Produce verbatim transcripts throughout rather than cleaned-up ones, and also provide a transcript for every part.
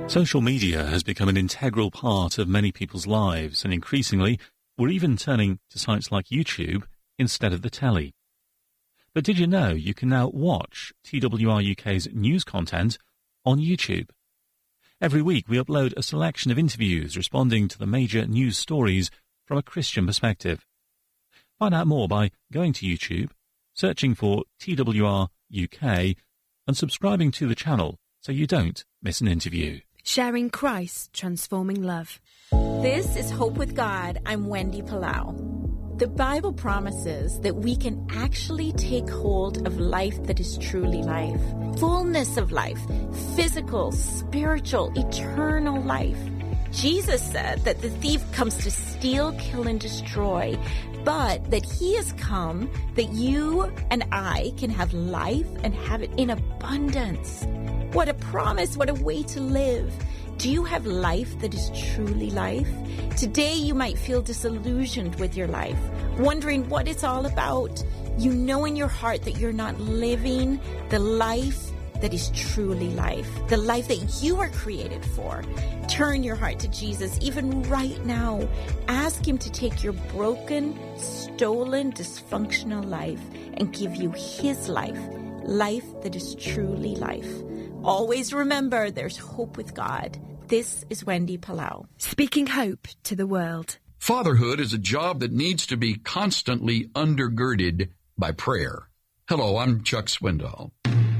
Social media has become an integral part of many people's lives, and increasingly, we're even turning to sites like YouTube instead of the telly. But did you know you can now watch T W R U K's news content on YouTube? Every week we upload a selection of interviews responding to the major news stories from a Christian perspective. Find out more by going to YouTube, searching for T W R U K, and subscribing to the channel so you don't miss an interview. Sharing Christ, transforming love. This is Hope with God. I'm Wendy Palau. The Bible promises that we can actually take hold of life that is truly life. Fullness of life. Physical, spiritual, eternal life. Jesus said that the thief comes to steal, kill, and destroy, but that he has come that you and I can have life and have it in abundance. What a promise, what a way to live. Do you have life that is truly life? Today you might feel disillusioned with your life, wondering what it's all about. You know in your heart that you're not living the life that is truly life, the life that you were created for. Turn your heart to Jesus even right now. Ask him to take your broken, stolen, dysfunctional life and give you his life, life that is truly life. Always remember, there's hope with God. This is Wendy Palau. Speaking hope to the world. Fatherhood is a job that needs to be constantly undergirded by prayer. Hello, I'm Chuck Swindoll.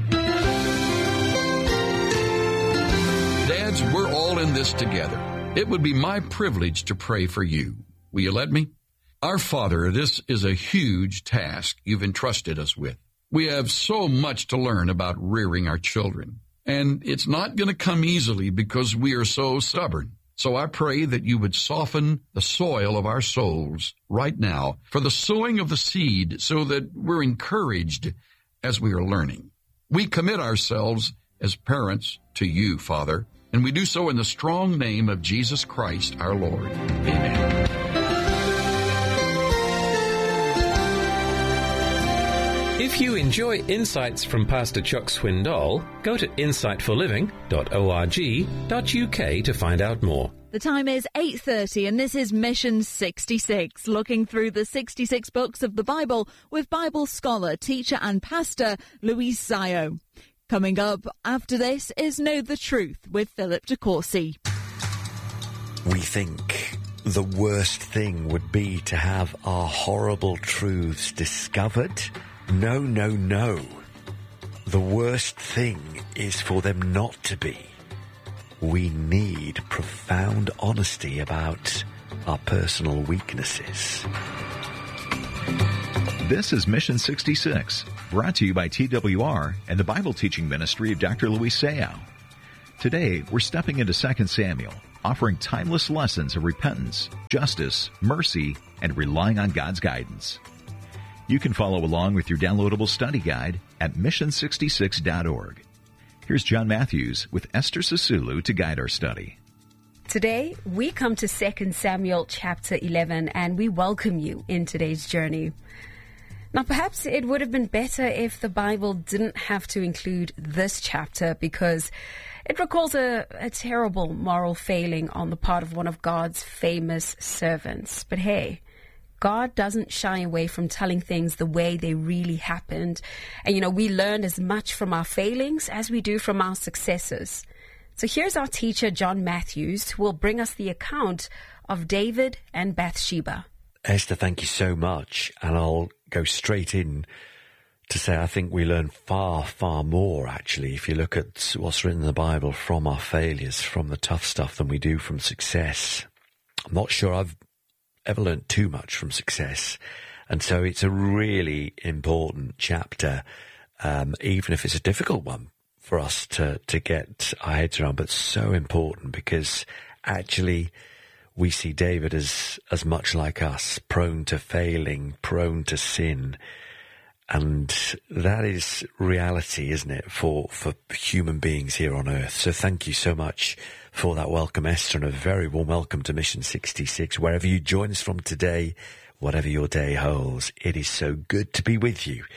Dads, we're all in this together. It would be my privilege to pray for you. Will you let me? Our Father, this is a huge task you've entrusted us with. We have so much to learn about rearing our children. And it's not going to come easily because we are so stubborn. So I pray that you would soften the soil of our souls right now for the sowing of the seed so that we're encouraged as we are learning. We commit ourselves as parents to you, Father, and we do so in the strong name of Jesus Christ, our Lord. Amen. If you enjoy insights from Pastor Chuck Swindoll, go to insight for living dot org dot U K to find out more. The time is eight thirty and this is Mission sixty-six, looking through the sixty-six books of the Bible with Bible scholar, teacher and pastor Louise Sayo. Coming up after this is Know the Truth with Philip DeCourcy. We think the worst thing would be to have our horrible truths discovered. No, no, no. The worst thing is for them not to be. We need profound honesty about our personal weaknesses. This is Mission sixty-six, brought to you by T W R and the Bible teaching ministry of Doctor Louise Sayo. Today, we're stepping into Second Samuel, offering timeless lessons of repentance, justice, mercy, and relying on God's guidance. You can follow along with your downloadable study guide at mission sixty-six dot org. Here's John Matthews with Esther Sisulu to guide our study. Today, we come to Second Samuel chapter eleven, and we welcome you in today's journey. Now, perhaps it would have been better if the Bible didn't have to include this chapter because it recalls a, a terrible moral failing on the part of one of God's famous servants. But hey, God doesn't shy away from telling things the way they really happened. And, you know, we learn as much from our failings as we do from our successes. So here's our teacher, John Matthews, who will bring us the account of David and Bathsheba. Esther, thank you so much. And I'll go straight in to say I think we learn far, far more, actually, if you look at what's written in the Bible from our failures, from the tough stuff, than we do from success. I'm not sure I've ever learned too much from success. And so it's a really important chapter, um, even if it's a difficult one for us to, to get our heads around, but so important because actually we see David as, as much like us, prone to failing, prone to sin. And that is reality, isn't it, for, for human beings here on earth. So thank you so much for that welcome, Esther, and a very warm welcome to Mission sixty-six. Wherever you join us from today, whatever your day holds, it is so good to be with you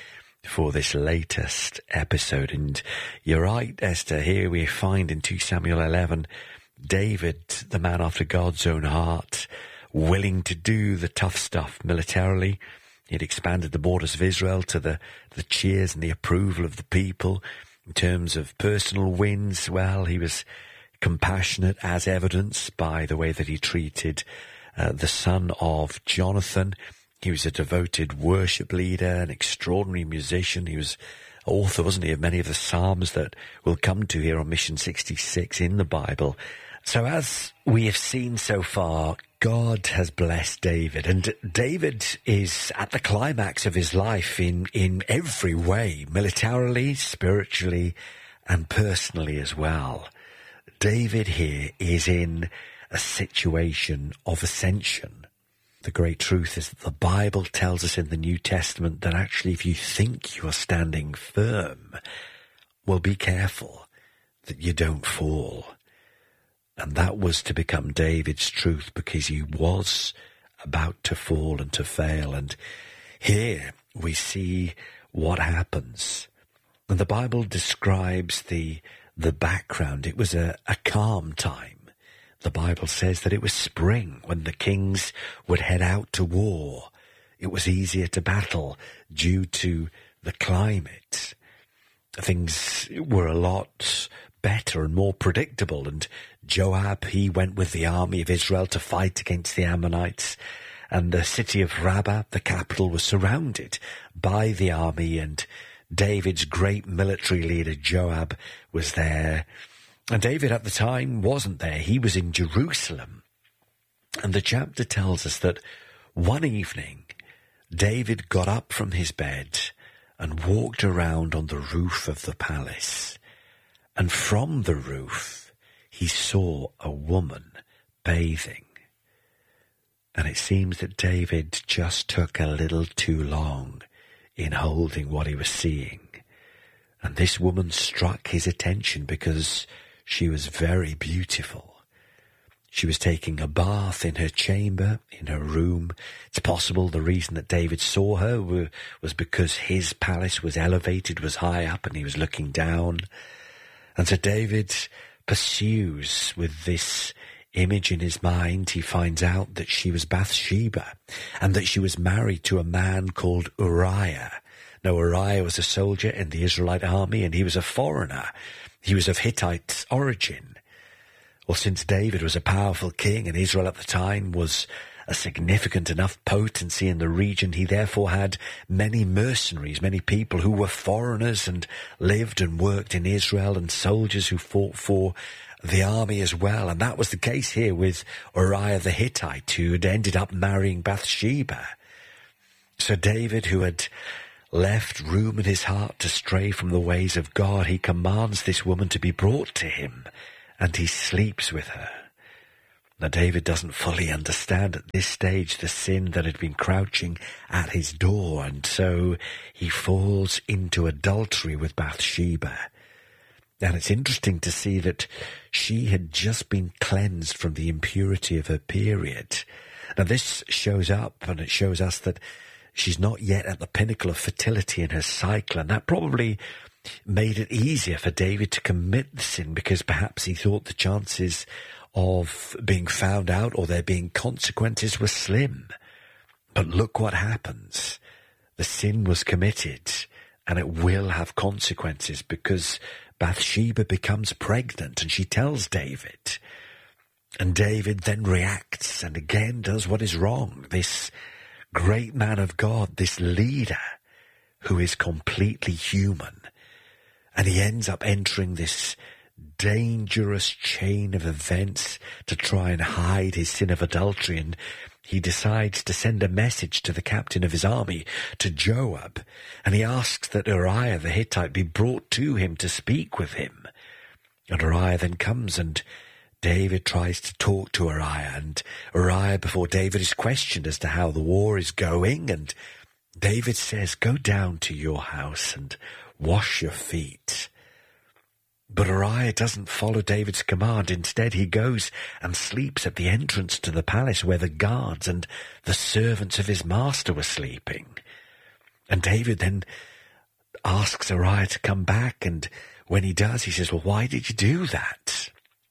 for this latest episode. And you're right, Esther, here we find in Second Samuel eleven, David, the man after God's own heart, willing to do the tough stuff militarily. He'd expanded the borders of Israel to the, the cheers and the approval of the people. In terms of personal wins, well, he was compassionate, as evidenced by the way that he treated uh, the son of Jonathan. He was a devoted worship leader, an extraordinary musician. He was author, wasn't he, of many of the Psalms that we'll come to here on Mission sixty-six in the Bible. So as we have seen so far, God has blessed David, and David is at the climax of his life in, in every way, militarily, spiritually, and personally as well. David here is in a situation of ascension. The great truth is that the Bible tells us in the New Testament that actually if you think you are standing firm, well, be careful that you don't fall. And that was to become David's truth, because he was about to fall and to fail. And here we see what happens. And the Bible describes the the background. It was a, a calm time. The Bible says that it was spring when the kings would head out to war. It was easier to battle due to the climate. Things were a lot better and more predictable, and Joab, he went with the army of Israel to fight against the Ammonites, and the city of Rabbah, the capital, was surrounded by the army, and David's great military leader Joab was there. And David at the time wasn't there. He was in Jerusalem. And the chapter tells us that one evening David got up from his bed and walked around on the roof of the palace. And from the roof, he saw a woman bathing. And it seems that David just took a little too long in holding what he was seeing. And this woman struck his attention because she was very beautiful. She was taking a bath in her chamber, in her room. It's possible the reason that David saw her was because his palace was elevated, was high up, and he was looking down. And so David pursues with this image in his mind. He finds out that she was Bathsheba and that she was married to a man called Uriah. Now, Uriah was a soldier in the Israelite army, and he was a foreigner. He was of Hittite origin. Well, since David was a powerful king and Israel at the time was a significant enough potency in the region, he therefore had many mercenaries, many people who were foreigners and lived and worked in Israel, and soldiers who fought for the army as well. And that was the case here with Uriah the Hittite, who had ended up marrying Bathsheba. So David, who had left room in his heart to stray from the ways of God, he commands this woman to be brought to him, and he sleeps with her. Now, David doesn't fully understand at this stage the sin that had been crouching at his door, and so he falls into adultery with Bathsheba. And it's interesting to see that she had just been cleansed from the impurity of her period. Now, this shows up, and it shows us that she's not yet at the pinnacle of fertility in her cycle, and that probably made it easier for David to commit the sin, because perhaps he thought the chances of being found out or there being consequences were slim. But look what happens. The sin was committed, and it will have consequences, because Bathsheba becomes pregnant and she tells David. And David then reacts and again does what is wrong. This great man of God, this leader who is completely human. And he ends up entering this dangerous chain of events to try and hide his sin of adultery, and he decides to send a message to the captain of his army, to Joab, and he asks that Uriah the Hittite be brought to him to speak with him. And Uriah then comes, and David tries to talk to Uriah, and Uriah before David is questioned as to how the war is going, and David says, "Go down to your house and wash your feet." But Uriah doesn't follow David's command. Instead, he goes and sleeps at the entrance to the palace where the guards and the servants of his master were sleeping. And David then asks Uriah to come back, and when he does, he says, well, why did you do that?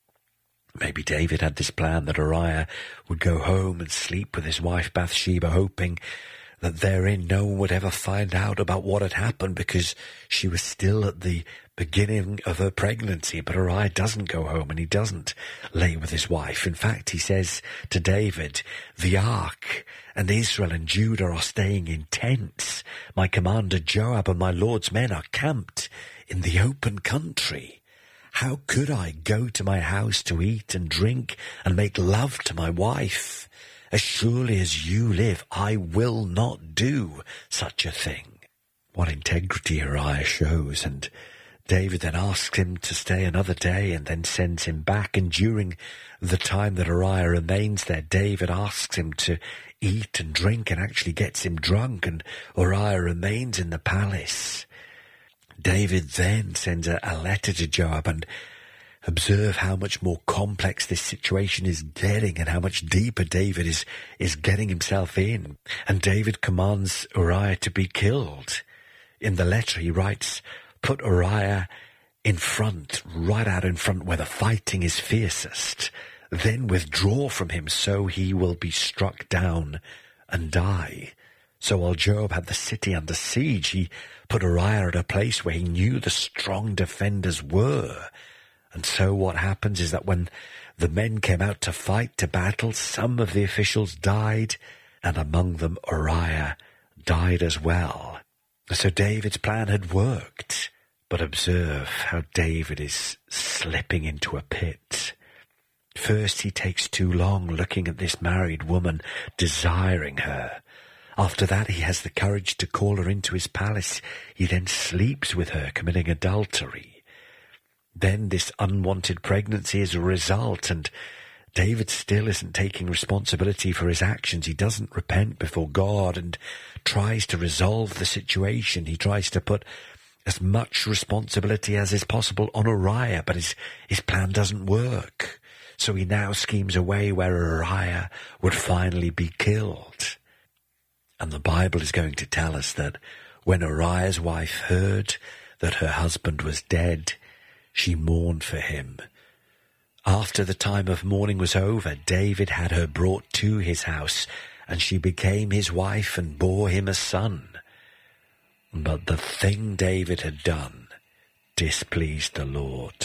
Maybe David had this plan that Uriah would go home and sleep with his wife Bathsheba, hoping that therein no one would ever find out about what had happened because she was still at the beginning of her pregnancy. But Uriah doesn't go home and he doesn't lay with his wife. In fact, he says to David, the ark and Israel and Judah are staying in tents. My commander Joab and my Lord's men are camped in the open country. How could I go to my house to eat and drink and make love to my wife? As surely as you live, I will not do such a thing. What integrity Uriah shows. And David then asks him to stay another day and then sends him back. And during the time that Uriah remains there, David asks him to eat and drink and actually gets him drunk. And Uriah remains in the palace. David then sends a, a letter to Joab, and observe how much more complex this situation is getting and how much deeper David is, is getting himself in. And David commands Uriah to be killed. In the letter he writes, put Uriah in front, right out in front where the fighting is fiercest. Then withdraw from him so he will be struck down and die. So while Joab had the city under siege, he put Uriah at a place where he knew the strong defenders were. And so what happens is that when the men came out to fight, to battle, some of the officials died, and among them Uriah died as well. So David's plan had worked. But observe how David is slipping into a pit. First he takes too long looking at this married woman, desiring her. After that, he has the courage to call her into his palace. He then sleeps with her, committing adultery. Then this unwanted pregnancy is a result, and David still isn't taking responsibility for his actions. He doesn't repent before God and tries to resolve the situation. He tries to put as much responsibility as is possible on Uriah, but his, his plan doesn't work. So he now schemes a way where Uriah would finally be killed. And the Bible is going to tell us that when Uriah's wife heard that her husband was dead, she mourned for him. After the time of mourning was over, David had her brought to his house, and she became his wife and bore him a son. But the thing David had done displeased the Lord.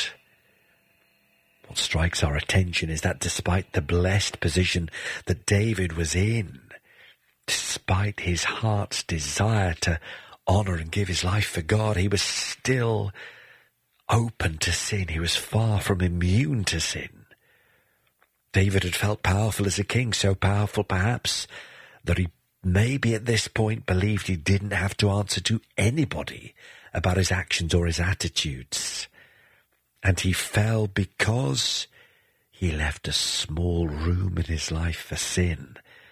What strikes our attention is that despite the blessed position that David was in, despite his heart's desire to honor and give his life for God, he was still open to sin. He was far from immune to sin. David had felt powerful as a king, so powerful perhaps that he maybe at this point believed he didn't have to answer to anybody about his actions or his attitudes. And he fell because he left a small room in his life for sin